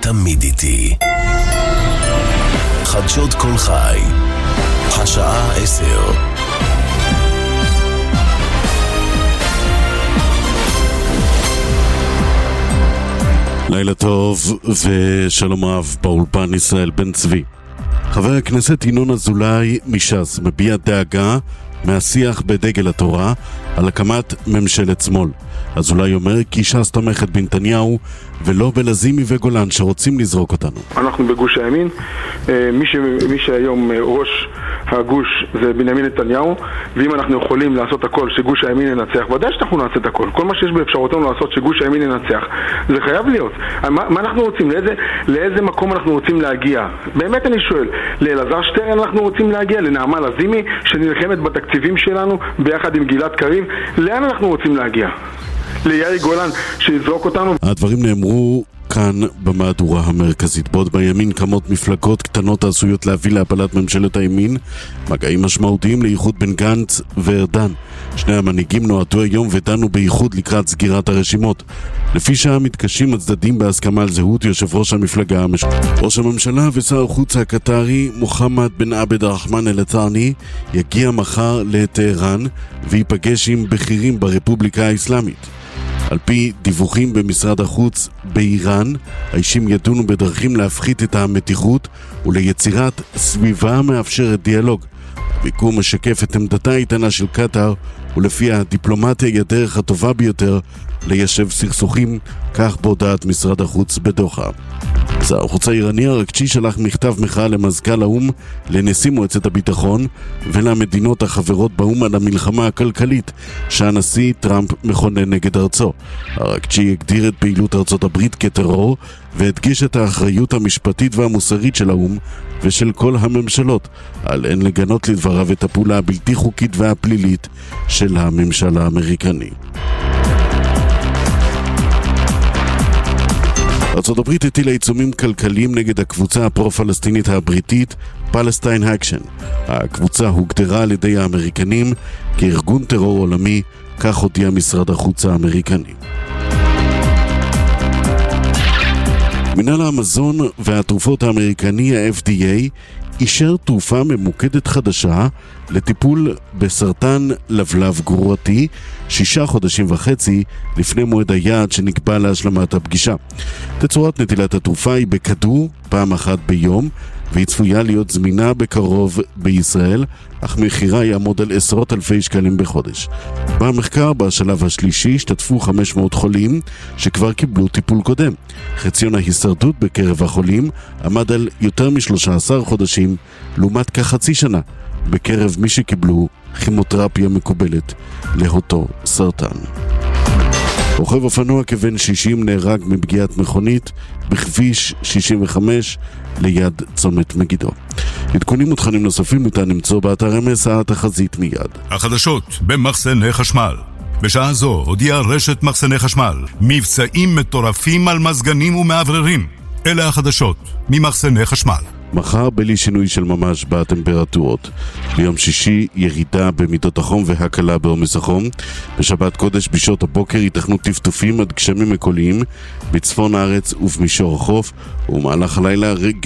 תמיד איתי. חדשות כל חי, השעה 10. לילה טוב ושלום רב, באולפן ישראל בן צבי. חבר הכנסת ינון אזולאי מש"ס מביע דאגה מהשיח בדגל התורה על הקמת ממשלת שמאל. אזולאי אומר כי ש"ס תומכת בנתניהו ולא בלזימי וגולן שרוצים לזרוק אותנו. אנחנו בגוש הימין, מי שהיום ראש הגוש זה בנימין נתניהו, ואם אנחנו יכולים לעשות הכל שגוש הימין ינצח, ודאי שאנחנו נעשה את הכל. כל מה שיש באפשרותנו לעשות שגוש הימין ינצח, זה חייב להיות. מה אנחנו רוצים? לאיזה מקום אנחנו רוצים להגיע? באמת אני שואל, לאלעזר שטרן אנחנו רוצים להגיע? לנעמה לזימי שנלחמת בתקציבים שלנו ביחד עם גלעד קריב? לאן אנחנו רוצים להגיע? ליאיר גולן שיזרוק אותנו? הדברים נאמרו כאן במהדורה המרכזית. בעוד בימין קמות מפלגות קטנות העשויות להביא להפלת ממשלת הימין, מגעים משמעותיים לאיחוד בין גנץ וארדן. שני המנהיגים נועדו היום ודנו באיחוד לקראת סגירת הרשימות. לפי שעה מתקשים הצדדים בהסכמה על זהות יושב ראש המפלגה ראש הממשלה ושר החוץ הקטרי מוחמד בן עבד הרחמן אל-ת'אני יגיע מחר לטהרן ויפגש עם בכירים ברפובליקה האסלאמית. על פי דיווחים במשרד החוץ באיראן, האישים ידונו בדרכים להפחית את המתיחות וליצירת סביבה מאפשרת דיאלוג. הביקור משקף את עמדתה האיתנה של קטר, ולפיה הדיפלומטיה היא הדרך הטובה ביותר ליישב סכסוכים, כך בהודעת משרד החוץ בדוחה. שר החוץ האיראני אראקצ'י שלח מכתב מחאה למזכ"ל האו"ם, לנשיא מועצת הביטחון ולמדינות החברות באו"ם על המלחמה הכלכלית שהנשיא טראמפ מכונן נגד ארצו. אראקצ'י הגדיר את פעילות ארצות הברית כטרור והדגיש את האחריות המשפטית והמוסרית של האו"ם ושל כל הממשלות על אין לגנות לדבריו את הפעולה הבלתי חוקית והפלילית של הממשל האמריקני. ארצות הברית הטילה עיצומים כלכליים נגד הקבוצה הפרו-פלסטינית הבריטית פלסטיין אקשן. הקבוצה הוגדרה על ידי האמריקנים כארגון טרור עולמי, כך הודיע משרד החוץ האמריקני. מנהל המזון והתרופות האמריקני ה-FDA אישר תרופה ממוקדת חדשה לטיפול בסרטן לבלב גרורתי 6.5 חודשים לפני מועד היעד שנקבע להשלמת הפגישה. תצורת נטילת התרופה היא בכדור פעם אחת ביום, והיא צפויה להיות זמינה בקרוב בישראל, אך מחירה יעמוד על עשרות אלפי שקלים בחודש. במחקר בשלב השלישי השתתפו 500 חולים שכבר קיבלו טיפול קודם. חציון ההישרדות בקרב החולים עמד על יותר מ-13 חודשים, לעומת כחצי שנה בקרב מי שקיבלו כימותרפיה מקובלת לאותו סרטן. רוכב אופנוע כבן 60 נהרג מפגיעת מכונית בכביש 65 ליד צומת מגידו. עדכונים ותכנים נוספים ניתן למצוא באתר MSA התחזית מיד. החדשות במחסני חשמל. בשעה זו הודיעה רשת מחסני חשמל מבצעים מטורפים על מזגנים ומעבררים. אלה החדשות ממחסני חשמל. מחר בלי שינוי של ממש בטמפרטורות. ביום שישי ירידה במידות החום והקלה בעומס החום. בשבת קודש בשעות הבוקר ייתכנו טפטופים עד גשמים מקוליים בצפון הארץ ובמישור החוף, ומהלך הלילה